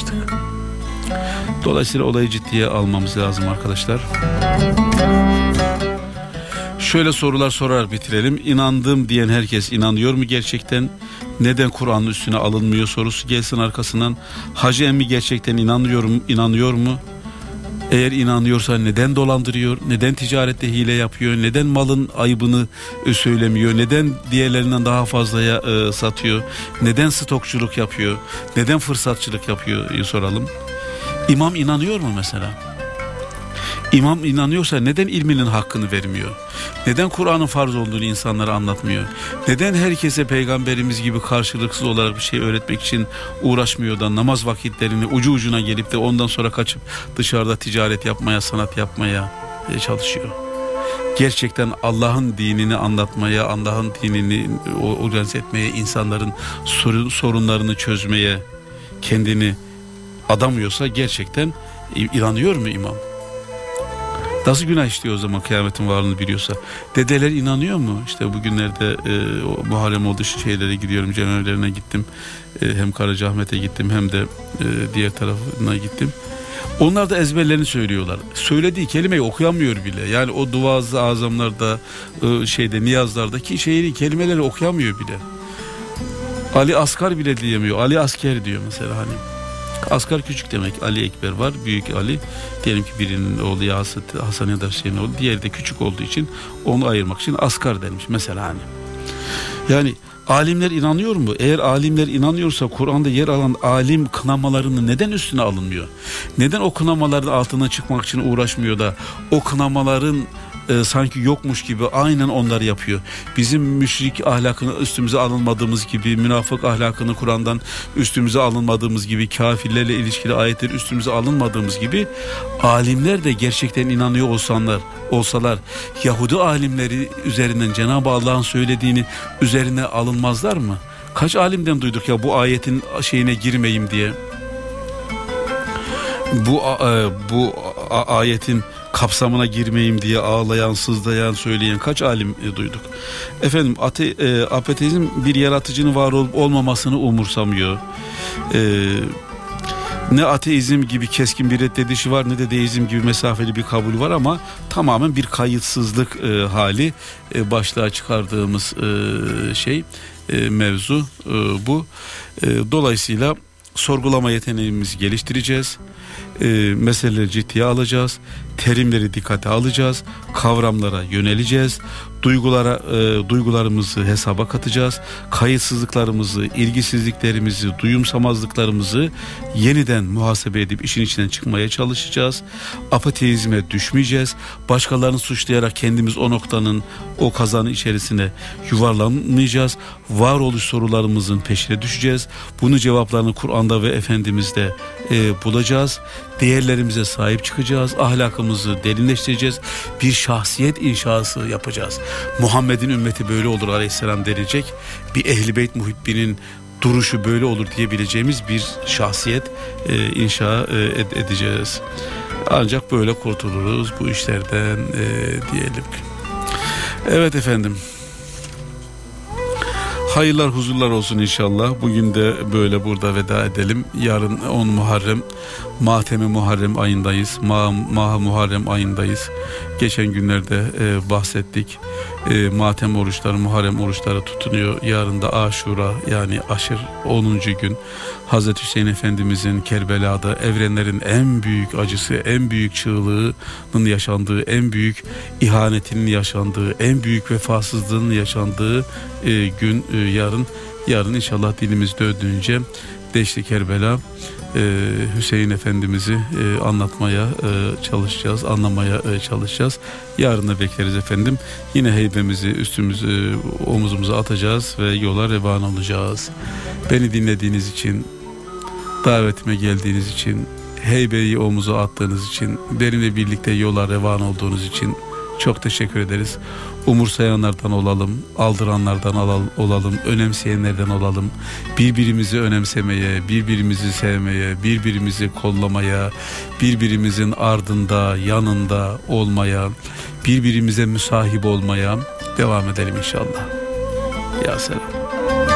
ulaştık. Dolayısıyla olayı ciddiye almamız lazım arkadaşlar. Şöyle sorular sorar bitirelim. İnandım diyen herkes inanıyor mu gerçekten? Neden Kur'an'ın üstüne alınmıyor sorusu gelsin arkasından. Hacı emmi gerçekten inanıyor mu? Eğer inanıyorsa neden dolandırıyor? Neden ticarette hile yapıyor? Neden malın ayıbını söylemiyor? Neden diğerlerinden daha fazlaya satıyor? Neden stokçuluk yapıyor? Neden fırsatçılık yapıyor soralım. İmam inanıyor mu mesela? İmam inanıyorsa neden ilminin hakkını vermiyor? Neden Kur'an'ın farz olduğunu insanlara anlatmıyor? Neden herkese peygamberimiz gibi karşılıksız olarak bir şey öğretmek için uğraşmıyor da namaz vakitlerini ucu ucuna gelip de ondan sonra kaçıp dışarıda ticaret yapmaya, sanat yapmaya çalışıyor? Gerçekten Allah'ın dinini anlatmaya, Allah'ın dinini organize etmeye, insanların sorunlarını çözmeye kendini adamıyorsa gerçekten inanıyor mu imam? Nasıl günah işliyor o zaman kıyametin varlığını biliyorsa? Dedeler inanıyor mu? İşte bugünlerde Muharrem olduğu şeylere gidiyorum, cenazelerine gittim. Hem Karacaahmet'e gittim hem de diğer tarafına gittim. Onlar da ezberlerini söylüyorlar. Söylediği kelimeyi okuyamıyor bile. Yani o duaz-ı azamlarda, niyazlardaki kelimeleri okuyamıyor bile. Ali Asgar bile diyemiyor. Ali Asker diyor mesela hani. Asgar küçük demek. Ali Ekber var. Büyük Ali. Diyelim ki birinin oğlu ya Hasan ya da Hüseyin oğlu. Diğeri de küçük olduğu için onu ayırmak için Asgar denmiş mesela hani. Yani alimler inanıyor mu? Eğer alimler inanıyorsa Kur'an'da yer alan alim kınamalarını neden üstüne alınmıyor? Neden o kınamaların altına çıkmak için uğraşmıyor da o kınamaların sanki yokmuş gibi aynen onlar yapıyor. Bizim müşrik ahlakını üstümüze alınmadığımız gibi, münafık ahlakını Kur'an'dan üstümüze alınmadığımız gibi, kafirlerle ilişkili ayetler üstümüze alınmadığımız gibi alimler de gerçekten inanıyor olsalar Yahudi alimleri üzerinden Cenab-ı Allah'ın söylediğini üzerine alınmazlar mı? Kaç alimden duyduk ya bu ayetin şeyine girmeyeyim diye. Bu ayetin kapsamına girmeyeyim diye ağlayan, sızlayan, söyleyen kaç alim duyduk. Efendim ateizm bir yaratıcının var olup olmamasını umursamıyor. Ne ateizm gibi keskin bir reddedişi var ne de deizm gibi mesafeli bir kabul var ama tamamen bir kayıtsızlık hali başlığa çıkardığımız mevzu bu. Dolayısıyla sorgulama yeteneğimizi geliştireceğiz. Meseleleri ciddiye alacağız. Terimleri dikkate alacağız. Kavramlara yöneleceğiz. Duygularımızı hesaba katacağız. Kayıtsızlıklarımızı, ilgisizliklerimizi, duyumsamazlıklarımızı yeniden muhasebe edip işin içinden çıkmaya çalışacağız. Apateizme düşmeyeceğiz. Başkalarını suçlayarak kendimiz o noktanın, o kazanın içerisine yuvarlanmayacağız. Varoluş sorularımızın peşine düşeceğiz. Bunun cevaplarını Kur'an'da ve Efendimiz'de bulacağız. Değerlerimize sahip çıkacağız. Ahlakımızı derinleştireceğiz. Bir şahsiyet inşası yapacağız. Muhammed'in ümmeti böyle olur aleyhisselam denilecek. Bir Ehl-i Beyt muhibbinin duruşu böyle olur diyebileceğimiz bir şahsiyet inşa edeceğiz. Ancak böyle kurtuluruz bu işlerden diyelim. Evet efendim. Hayırlar huzurlar olsun inşallah. Bugün de böyle burada veda edelim. Yarın 10 Muharrem, Matem-i Muharrem ayındayız. Mah-ı Muharrem ayındayız. Geçen günlerde bahsettik. Matem oruçları, Muharrem oruçları tutunuyor. Yarın da Aşura yani aşır 10. gün. Hazreti Hüseyin Efendimizin Kerbela'da evrenlerin en büyük acısı, en büyük çığlığının yaşandığı, en büyük ihanetinin yaşandığı, en büyük vefasızlığının yaşandığı gün yarın inşallah dilimiz döndüğünce Deşti Kerbela Hüseyin Efendimiz'i anlatmaya çalışacağız, anlamaya çalışacağız. Yarın da bekleriz efendim. Yine heybemizi üstümüzü, omuzumuza atacağız ve yola revan olacağız. Beni dinlediğiniz için, davetime geldiğiniz için, heybeyi omuza attığınız için, benimle birlikte yola revan olduğunuz için çok teşekkür ederiz. Umursayanlardan olalım, aldıranlardan olalım, önemseyenlerden olalım. Birbirimizi önemsemeye, birbirimizi sevmeye, birbirimizi kollamaya, birbirimizin ardında, yanında olmaya, birbirimize müsahip olmaya devam edelim inşallah. Ya selam.